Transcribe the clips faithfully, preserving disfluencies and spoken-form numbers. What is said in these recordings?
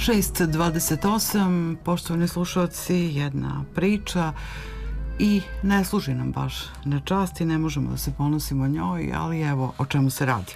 šest dvadeset osam, poštovani slušalci, jedna priča i ne služi nam baš na čast i ne možemo da se ponosimo njoj, ali evo o čemu se radi.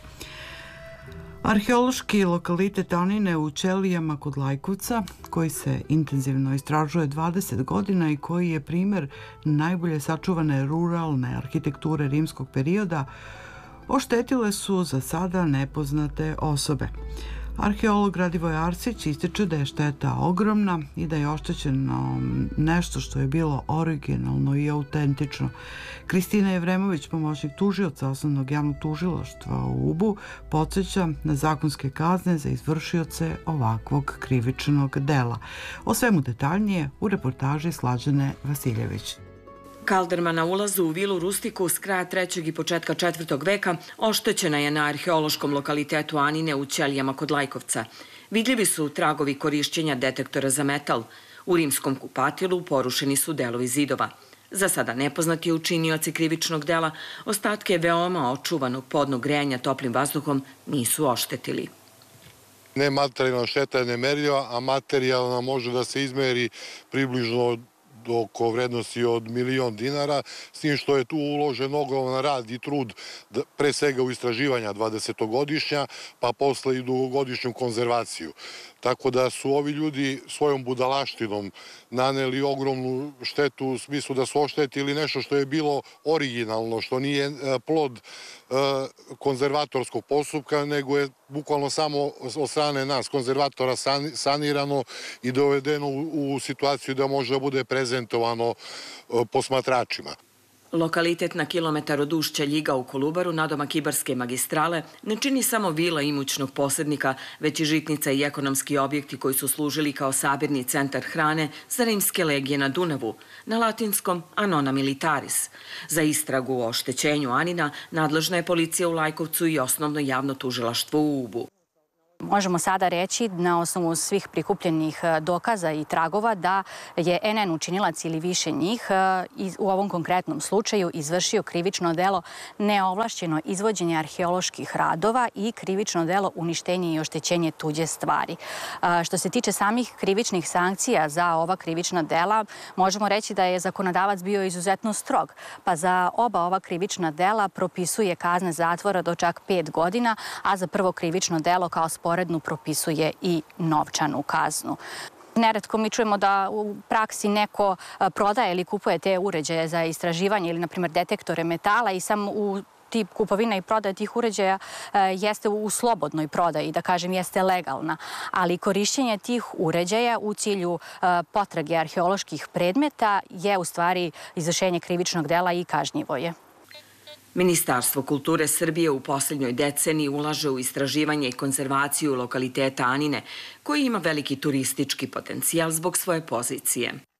Arheološki lokalitet Anine u Ćelijama kod Lajkovca, koji se intenzivno istražuje dvadeset godina i koji je primer najbolje sačuvane ruralne arhitekture rimskog perioda, oštetile su za sada nepoznate osobe. Arheolog Radivoj Arsić ističe da je šteta ogromna i da je oštećeno nešto što je bilo originalno i autentično. Kristina Jevremović, pomoćnik tužioca Osnovnog javnog tužilaštva u Ubu, podsjeća na zakonske kazne za izvršioce ovakvog krivičnog dela. O svemu detaljnije u reportaži Slađane Vasiljević. Kaldrma na ulazu u vilu Rustiku s kraja trećeg i početka četvrtog veka oštećena je na arheološkom lokalitetu Anine u Ćelijama kod Lajkovca. Vidljivi su tragovi korišćenja detektora za metal. U rimskom kupatilu porušeni su delovi zidova. Za sada nepoznati učinioci krivičnog dela ostatke veoma očuvanog podnog grejanja toplim vazduhom nisu oštetili. Nematerijalna šteta je nemerljiva, a materijalna može da se izmeri približno oko vrednosti od milion dinara, s tim što je tu uložen ogroman rad i trud, pre svega u istraživanja dvadesetogodišnja, pa posle i dugogodišnju konzervaciju. Tako da su ovi ljudi svojom budalaštinom naneli ogromnu štetu u smislu da su oštetili nešto što je bilo originalno, što nije plod konzervatorskog postupka, nego je bukvalno samo od strane nas, konzervatora, sanirano i dovedeno u situaciju da može da bude prezentovano posmatračima. Lokalitet na kilometar od ušća Ljiga u Kolubaru, nadomak Ibarske magistrale, ne čini samo vila imućnog posrednika, već i žitnica i ekonomski objekti koji su služili kao sabirni centar hrane za rimske legije na Dunavu, na latinskom Annona Militaris. Za istragu o oštećenju Anina nadležna je policija u Lajkovcu i osnovno javno tužilaštvo u Ubu. Možemo sada reći na osnovu svih prikupljenih dokaza i tragova da je en en učinilac ili više njih u ovom konkretnom slučaju izvršio krivično delo neovlašćeno izvođenje arheoloških radova i krivično delo uništenje i oštećenje tuđe stvari. Što se tiče samih krivičnih sankcija za ova krivična dela, možemo reći da je zakonodavac bio izuzetno strog, pa za oba ova krivična dela propisuje kazne zatvora do čak pet godina, a za prvo krivično delo kao sporednu propisuje i novčanu kaznu. Neretko mi čujemo da u praksi neko prodaje ili kupuje te uređaje za istraživanje ili, na primjer, detektore metala i sam u tip kupovina i prodaja tih uređaja jeste u slobodnoj prodaji, da kažem, jeste legalna. Ali korišćenje tih uređaja u cilju potrage arheoloških predmeta je u stvari izvršenje krivičnog dela i kažnjivo je. Ministarstvo kulture Srbije u posljednjoj deceniji ulaže u istraživanje i konzervaciju lokaliteta Anine, koji ima veliki turistički potencijal zbog svoje pozicije.